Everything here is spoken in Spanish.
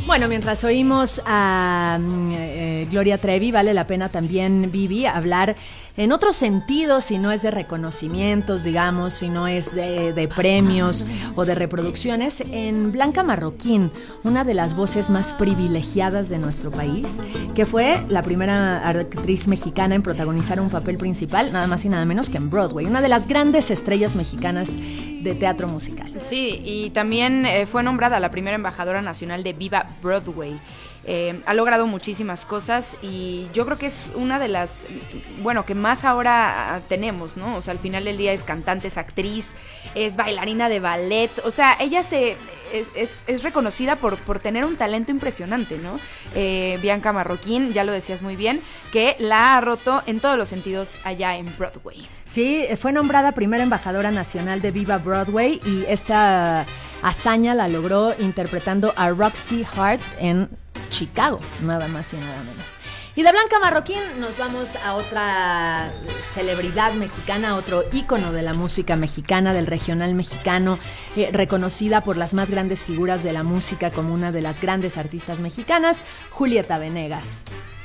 Bueno, mientras oímos a Gloria Trevi, vale la pena también, Vivi, hablar en otro sentido, si no es de reconocimientos, digamos, si no es de premios o de reproducciones, en Blanca Marroquín, una de las voces más privilegiadas de nuestro país, que fue la primera actriz mexicana en protagonizar un papel principal, nada más y nada menos que en Broadway, una de las grandes estrellas mexicanas de teatro musical. Sí, y también fue nombrada la primera embajadora nacional de Viva Broadway. Ha logrado muchísimas cosas y yo creo que es una de las, bueno, que más ahora tenemos, ¿no? O sea, al final del día es cantante, es actriz, es bailarina de ballet, o sea, ella es reconocida por tener un talento impresionante, ¿no? Bianca Marroquín, ya lo decías muy bien, que la ha roto en todos los sentidos allá en Broadway. Sí, fue nombrada primera embajadora nacional de Viva Broadway y esta hazaña la logró interpretando a Roxy Hart en Chicago, nada más y nada menos. Y de Blanca Marroquín nos vamos a otra celebridad mexicana, otro ícono de la música mexicana, del regional mexicano, reconocida por las más grandes figuras de la música como una de las grandes artistas mexicanas, Julieta Venegas.